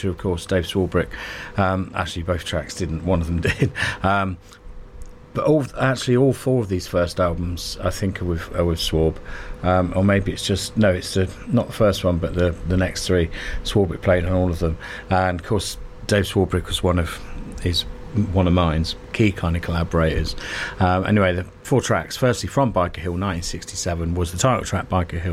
feature, of course, Dave Swarbrick. Actually, both tracks didn't. One of them did. But all four of these first albums, I think, are with Swarb. Or maybe it's just... No, it's not the first one, but the next three. Swarbrick played on all of them. And, of course, Dave Swarbrick was one of mine's key kind of collaborators. Anyway, the 4 tracks. Firstly, from Biker Hill, 1967, was the title track, Biker Hill.